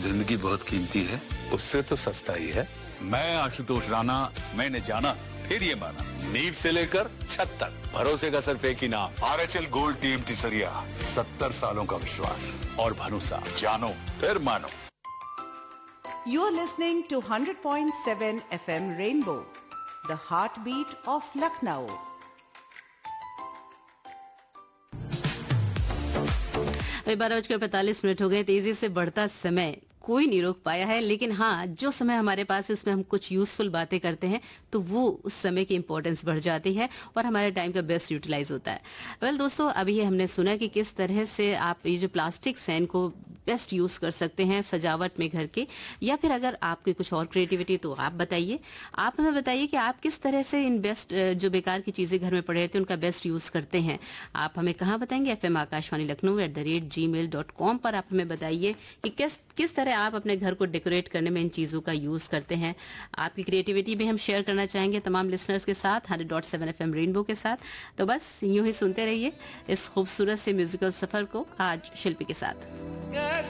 जिंदगी बहुत कीमती है, उससे तो सस्ता ही है। मैं आशुतोष राणा, मैंने जाना फिर ये माना, नींव से लेकर छत तक भरोसे का सिर्फ एक ही नाम, आरएचएल गोल्ड टीएमटी सरिया। 70 सालों का विश्वास और भरोसा, जानो फिर मानो। You are listening to 100.7 FM Rainbow, the heartbeat of Lucknow. अभी 12:45 हो गए। तेजी से बढ़ता समय कोई नहीं रोक पाया है, लेकिन हाँ, जो समय हमारे पास है उसमें हम कुछ यूजफुल बातें करते हैं तो वो उस समय की इंपॉर्टेंस बढ़ जाती है और हमारे टाइम का बेस्ट यूटिलाइज होता है। वेल दोस्तों, अभी ये हमने सुना कि किस तरह से आप ये जो प्लास्टिक सैन को बेस्ट यूज कर सकते हैं सजावट में घर के, या फिर अगर आपकी कुछ और क्रिएटिविटी तो आप बताइए। आप हमें बताइए कि आप किस तरह से इन बेस्ट जो बेकार की चीजें घर में पड़े रहती हैं उनका बेस्ट यूज करते हैं। आप हमें कहाँ बताएंगे? FM आकाशवाणी लखनऊ @gmail.com पर आप हमें बताइए कि किस तरह आप अपने घर को डेकोरेट करने में इन चीजों का यूज करते हैं। आपकी क्रिएटिविटी भी हम शेयर करना चाहेंगे तमाम लिसनर्स के साथ, 100.7 FM रेनबो के साथ। तो बस यूं ही सुनते रहिए इस खूबसूरत से म्यूजिकल सफर को आज शिल्पी के साथ।